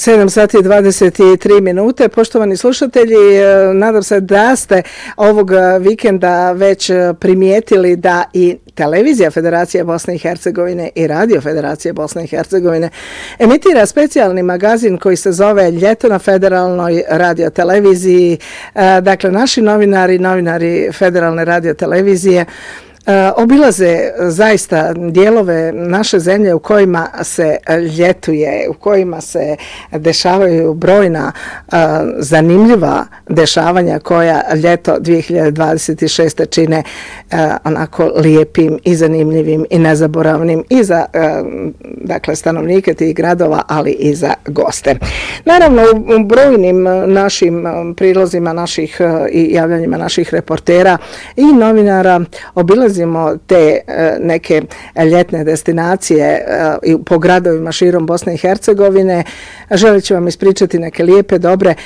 7 sati i 23 minute. Poštovani slušatelji, nadam se da ste ovog vikenda već primijetili da i Televizija Federacije Bosne i Hercegovine i Radio Federacije Bosne i Hercegovine emitira specijalni magazin koji se zove Ljeto na Federalnoj radioteleviziji. Dakle, naši novinari Federalne radiotelevizije obilaze zaista dijelove naše zemlje u kojima se ljetuje, u kojima se dešavaju brojna zanimljiva dešavanja koja ljeto 2026. čine onako lijepim i zanimljivim i nezaboravnim i za dakle stanovnike tih gradova, ali i za goste. Naravno, u brojnim našim prilozima naših i javljanjima naših reportera i novinara obilazimo te neke ljetne destinacije po gradovima širom Bosne i Hercegovine. Želit ću vam ispričati neke lijepe, dobre